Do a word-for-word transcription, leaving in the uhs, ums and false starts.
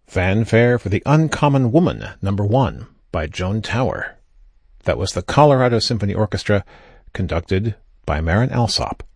Fanfare for the Uncommon Woman, Number One, by Joan Tower. That was the Colorado Symphony Orchestra, conducted by Marin Alsop.